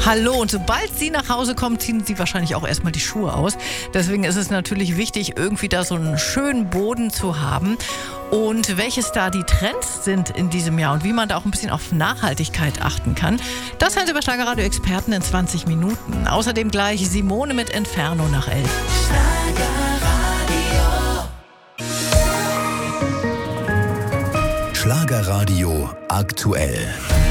Hallo, und sobald Sie nach Hause kommen, ziehen Sie wahrscheinlich auch erstmal die Schuhe aus. Deswegen ist es natürlich wichtig, irgendwie da so einen schönen Boden zu haben. Und welches da die Trends sind in diesem Jahr und wie man da auch ein bisschen auf Nachhaltigkeit achten kann, das hören Sie bei Schlagerradio-Experten in 20 Minuten. Außerdem gleich Simone mit Inferno nach 11. Schlagerradio aktuell.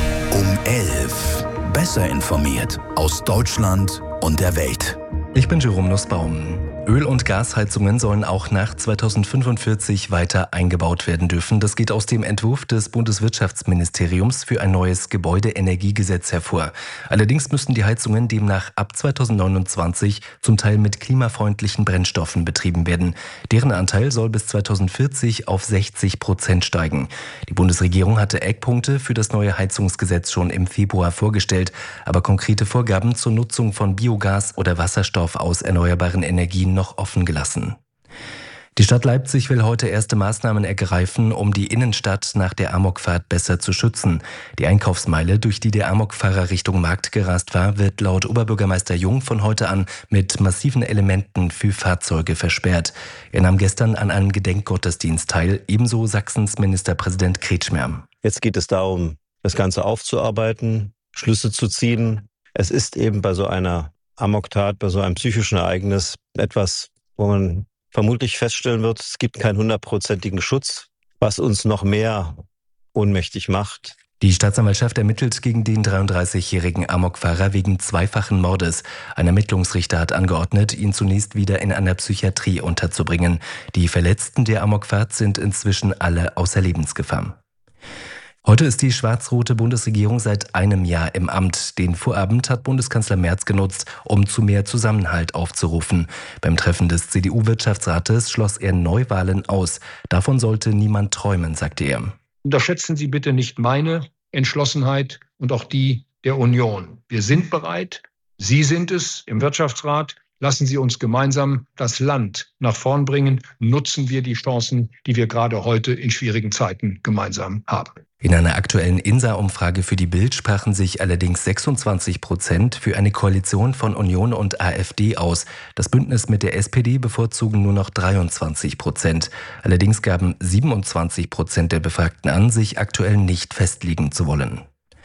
Um 11. Besser informiert aus Deutschland und der Welt. Ich bin Jerome Nussbaum. Öl- und Gasheizungen sollen auch nach 2045 weiter eingebaut werden dürfen. Das geht aus dem Entwurf des Bundeswirtschaftsministeriums für ein neues Gebäudeenergiegesetz hervor. Allerdings müssten die Heizungen demnach ab 2029 zum Teil mit klimafreundlichen Brennstoffen betrieben werden. Deren Anteil soll bis 2040 auf 60% steigen. Die Bundesregierung hatte Eckpunkte für das neue Heizungsgesetz schon im Februar vorgestellt, aber konkrete Vorgaben zur Nutzung von Biogas oder Wasserstoff aus erneuerbaren Energien noch offen gelassen. Die Stadt Leipzig will heute erste Maßnahmen ergreifen, um die Innenstadt nach der Amokfahrt besser zu schützen. Die Einkaufsmeile, durch die der Amokfahrer Richtung Markt gerast war, wird laut Oberbürgermeister Jung von heute an mit massiven Elementen für Fahrzeuge versperrt. Er nahm gestern an einem Gedenkgottesdienst teil, ebenso Sachsens Ministerpräsident Kretschmer. Jetzt geht es darum, das Ganze aufzuarbeiten, Schlüsse zu ziehen. Es ist eben bei so einer Amoktat, bei so einem psychischen Ereignis etwas, wo man vermutlich feststellen wird, es gibt keinen 100%igen Schutz, was uns noch mehr ohnmächtig macht. Die Staatsanwaltschaft ermittelt gegen den 33-jährigen Amokfahrer wegen zweifachen Mordes. Ein Ermittlungsrichter hat angeordnet, ihn zunächst wieder in einer Psychiatrie unterzubringen. Die Verletzten der Amokfahrt sind inzwischen alle außer Lebensgefahr. Heute ist die schwarz-rote Bundesregierung seit einem Jahr im Amt. Den Vorabend hat Bundeskanzler Merz genutzt, um zu mehr Zusammenhalt aufzurufen. Beim Treffen des CDU-Wirtschaftsrates schloss er Neuwahlen aus. Davon sollte niemand träumen, sagte er. Unterschätzen Sie bitte nicht meine Entschlossenheit und auch die der Union. Wir sind bereit. Sie sind es im Wirtschaftsrat. Lassen Sie uns gemeinsam das Land nach vorn bringen. Nutzen wir die Chancen, die wir gerade heute in schwierigen Zeiten gemeinsam haben. In einer aktuellen INSA-Umfrage für die Bild sprachen sich allerdings 26% für eine Koalition von Union und AfD aus. Das Bündnis mit der SPD bevorzugen nur noch 23%. Allerdings gaben 27% der Befragten an, sich aktuell nicht festlegen zu wollen.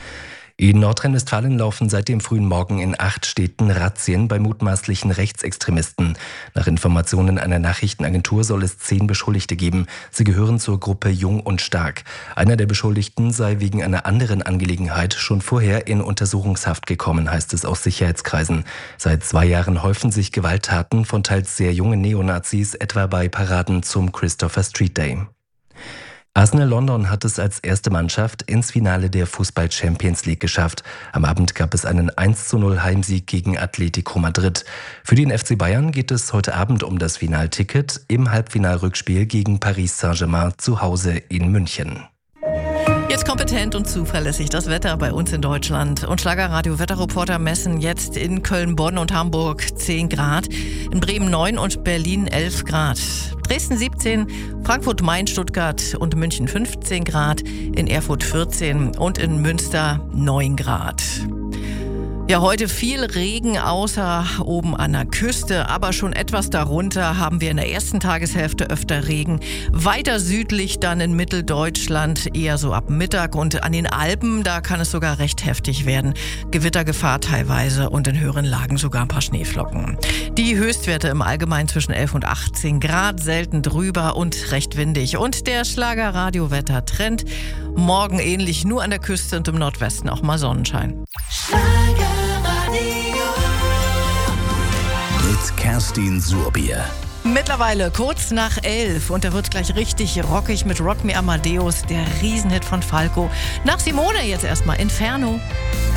In Nordrhein-Westfalen laufen seit dem frühen Morgen in 8 Städten Razzien bei mutmaßlichen Rechtsextremisten. Nach Informationen einer Nachrichtenagentur soll es 10 Beschuldigte geben. Sie gehören zur Gruppe Jung und Stark. Einer der Beschuldigten sei wegen einer anderen Angelegenheit schon vorher in Untersuchungshaft gekommen, heißt es aus Sicherheitskreisen. Seit 2 Jahren häufen sich Gewalttaten von teils sehr jungen Neonazis, etwa bei Paraden zum Christopher Street Day. Arsenal London hat es als erste Mannschaft ins Finale der Fußball-Champions League geschafft. Am Abend gab es einen 1:0 Heimsieg gegen Atletico Madrid. Für den FC Bayern geht es heute Abend um das Finalticket im Halbfinalrückspiel gegen Paris Saint-Germain zu Hause in München. Jetzt kompetent und zuverlässig das Wetter bei uns in Deutschland. Und Schlagerradio-Wetterreporter messen jetzt in Köln, Bonn und Hamburg 10 Grad, in Bremen 9 und Berlin 11 Grad. Dresden 17, Frankfurt, Main, Stuttgart und München 15 Grad, in Erfurt 14 und in Münster 9 Grad. Ja, heute viel Regen, außer oben an der Küste, aber schon etwas darunter haben wir in der ersten Tageshälfte öfter Regen. Weiter südlich dann in Mitteldeutschland eher so ab Mittag und an den Alpen, da kann es sogar recht heftig werden. Gewittergefahr teilweise und in höheren Lagen sogar ein paar Schneeflocken. Die Höchstwerte im Allgemeinen zwischen 11 und 18 Grad, selten drüber und recht windig. Und der Schlager-Radio-Wetter-Trend, morgen ähnlich, nur an der Küste und im Nordwesten auch mal Sonnenschein. Mit Kerstin Surbier. Mittlerweile kurz nach 11 und da wird gleich richtig rockig mit Rock Me Amadeus, der Riesenhit von Falco. Nach Simone jetzt erstmal Inferno.